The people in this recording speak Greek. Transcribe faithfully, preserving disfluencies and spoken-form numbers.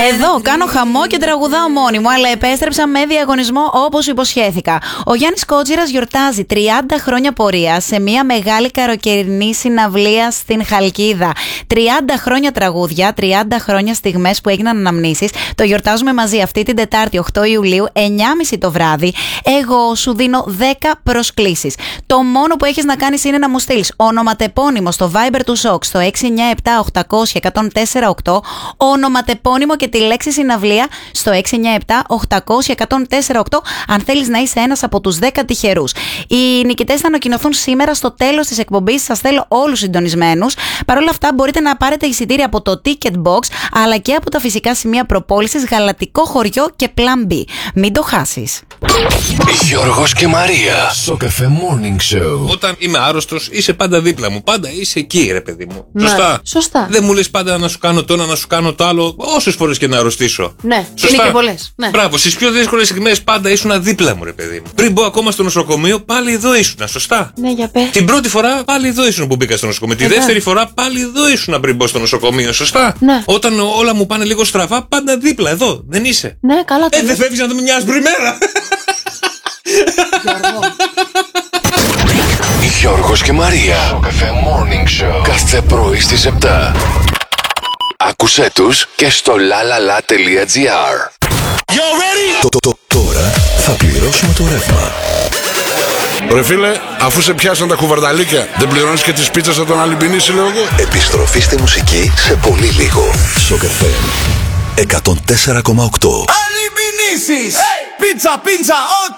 Εδώ κάνω χαμό και τραγουδάω μόνη μου, αλλά επέστρεψα με διαγωνισμό όπως υποσχέθηκα. Ο Γιάννης Κότσιρας γιορτάζει τριάντα χρόνια πορεία σε μια μεγάλη καλοκαιρινή συναυλία στην Χαλκίδα. τριάντα χρόνια τραγούδια, τριάντα χρόνια στιγμές που έγιναν αναμνήσεις. Το γιορτάζουμε μαζί αυτή την Τετάρτη οκτώ Ιουλίου, εννιά και μισή το βράδυ. Εγώ σου δίνω δέκα προσκλήσεις. Το μόνο που έχεις να κάνεις είναι να μου στείλεις ονοματεπώνυμο στο Viber του Σοκ στο έξι εννιά επτά οκτακόσια εκατόν τέσσερα οκτώ, ονοματεπώνυμο και τη λέξη συναυλία στο έξι εννιά επτά οκτακόσια εκατόν τέσσερα οκτώ, αν θέλεις να είσαι ένας από τους δέκα τυχερούς. Οι νικητές θα ανακοινωθούν σήμερα στο τέλος της εκπομπής. Σας θέλω όλους συντονισμένους. Παρ' όλα αυτά, μπορείτε να πάρετε εισιτήρια από το Ticket Box αλλά και από τα φυσικά σημεία προπόλησης Γαλατικό Χωριό και Plan B. Μην το χάσεις. Γιώργος και Μαρία. Σοκ εφ εμ Morning Show. Όταν είμαι άρρωστος, είσαι πάντα δίπλα μου. Πάντα είσαι εκεί, ρε παιδί μου. Ναι. Σωστά. Σωστά. Δεν μου λες πάντα να σου κάνω το ένα, να σου κάνω το άλλο, όσες φορές και να αρρωστήσω. Ναι, Σωστά. είναι και πολλές. Ναι. Μπράβο, στις πιο δύσκολες στιγμές πάντα ήσουν δίπλα μου, ρε παιδί μου. Πριν μπω ακόμα στο νοσοκομείο, πάλι εδώ ήσουν. Σωστά. Ναι, για πες. Την πρώτη φορά πάλι εδώ ήσουν που μπήκα στο νοσοκομείο. Τη Εδώ. δεύτερη φορά πάλι εδώ ήσουν πριν μπω στο νοσοκομείο. Σωστά. Ναι. Όταν όλα μου πάνε λίγο στραβά, πάντα δίπλα εδώ. Δεν είσαι. Ναι, καλά το Ε, δεν φεύγεις να δούμε μια άσπρη μέρα. Γιώργος και Μαρία. Σοκ εφ εμ Morning Show. Κάθε πρωί στις επτά. Άκουσέ τους και στο lalala.gr. Το, το, το, τώρα θα πληρώσουμε το ρεύμα. Ρε φίλε, αφού σε πιάσαν τα κουβαρδαλίκια, δεν πληρώνεις και τις πίτσες από τον Αλυμπινίση, λέω εγώ. Επιστροφή στη μουσική σε πολύ λίγο. Σοκ εφ εμ εκατόν τέσσερα κόμμα οκτώ. Αλυμπινίσεις! Πίτσα, πίτσα, ό,τι